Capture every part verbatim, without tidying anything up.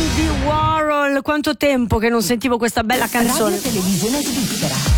Andy Warhol, quanto tempo che non sentivo questa bella canzone. Radio Televisione Svizzera.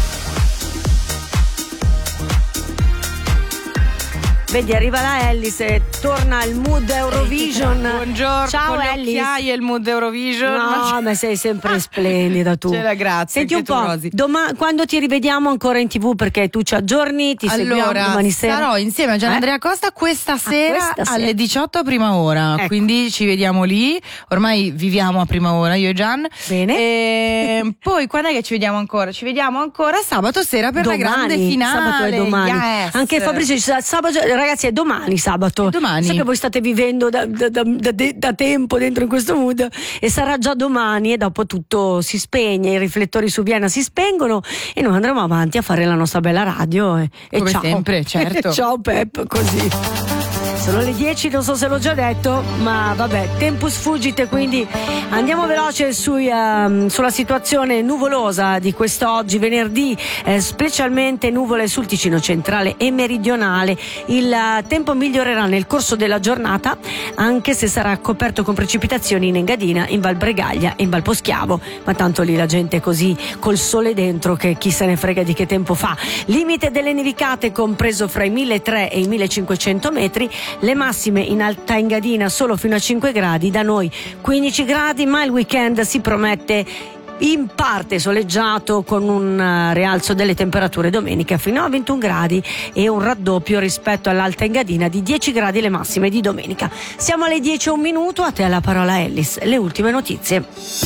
Vedi, arriva la Ellis e torna al mood Eurovision. Buongiorno. Ciao con Ellis. Le occhiaie il mood Eurovision. No, ma, ma sei sempre splendida tu. Ce la grazie. Senti un tu, po', Rosy. doma- quando ti rivediamo ancora in tv, perché tu ci aggiorni, ti seguiamo Allora, domani sera. sarò insieme a Gian Eh? Andrea Costa questa sera, questa sera. alle diciotto a prima ora. Ecco. Quindi ci vediamo lì. Ormai viviamo a prima ora, io e Gian. Bene. E poi quando è che ci vediamo ancora? Ci vediamo ancora sabato sera per Domani, la grande finale. sabato è domani. Yes. Anche Fabrizio ci sa- sabato, ragazzi, è domani sabato. Domani. So che voi state vivendo da, da- da- da- da tempo dentro in questo mood e sarà già domani e dopo tutto si spegne, i riflettori su Vienna si spengono e noi andremo avanti a fare la nostra bella radio e, e Come ciao. sempre, certo. Ciao Pep, così. Sono le dieci, non so se l'ho già detto, ma vabbè, tempus fugite, quindi andiamo veloce sui, um, sulla situazione nuvolosa di quest'oggi, venerdì, eh, specialmente nuvole sul Ticino centrale e meridionale. Il uh, tempo migliorerà nel corso della giornata, anche se sarà coperto con precipitazioni in Engadina, in Val Bregaglia e in Val Poschiavo, ma tanto lì la gente è così col sole dentro che chi se ne frega di che tempo fa. Limite delle nevicate compreso fra i milletrecento e i millecinquecento metri, le massime in Alta Engadina solo fino a cinque gradi, da noi quindici gradi, ma il weekend si promette in parte soleggiato con un uh, rialzo delle temperature domenica fino a ventuno gradi e un raddoppio rispetto all'Alta Engadina di dieci gradi le massime di domenica. Siamo alle dieci e un minuto, a te la parola Ellis, le ultime notizie.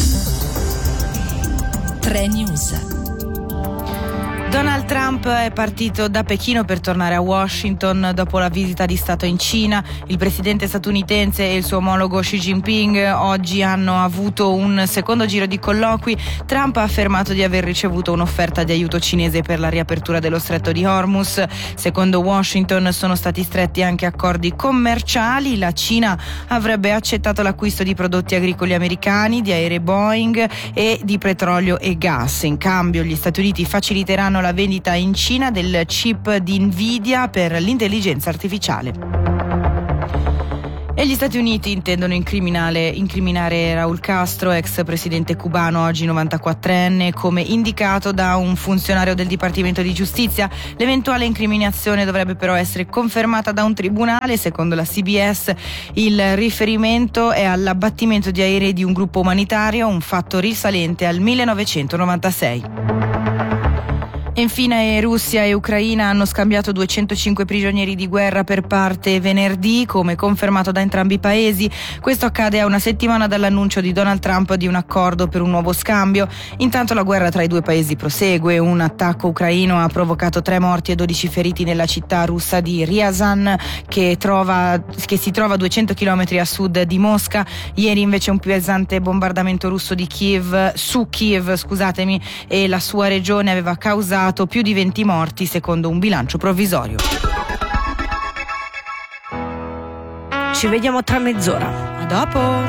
tre News. Donald Trump è partito da Pechino per tornare a Washington dopo la visita di Stato in Cina. Il presidente statunitense e il suo omologo Xi Jinping oggi hanno avuto un secondo giro di colloqui. Trump ha affermato di aver ricevuto un'offerta di aiuto cinese per la riapertura dello stretto di Hormuz. Secondo Washington sono stati stretti anche accordi commerciali. La Cina avrebbe accettato l'acquisto di prodotti agricoli americani, di aerei Boeing e di petrolio e gas. In cambio gli Stati Uniti faciliteranno la vendita in Cina del chip di Nvidia per l'intelligenza artificiale. E gli Stati Uniti intendono incriminare Raúl Castro, ex presidente cubano, oggi novantaquattrenne, come indicato da un funzionario del Dipartimento di Giustizia. L'eventuale incriminazione dovrebbe però essere confermata da un tribunale. Secondo la C B S il riferimento è all'abbattimento di aerei di un gruppo umanitario, un fatto risalente al millenovecentonovantasei. E infine Russia e Ucraina hanno scambiato duecentocinque prigionieri di guerra per parte venerdì, come confermato da entrambi i paesi. Questo accade a una settimana dall'annuncio di Donald Trump di un accordo per un nuovo scambio. Intanto la guerra tra i due paesi prosegue. Un attacco ucraino ha provocato tre morti e dodici feriti nella città russa di Ryazan, che, trova, che si trova a duecento chilometri a sud di Mosca. Ieri invece un pesante bombardamento russo di Kiev, su Kiev, scusatemi, e la sua regione aveva causato più di venti morti secondo un bilancio provvisorio. Ci vediamo tra mezz'ora. A dopo!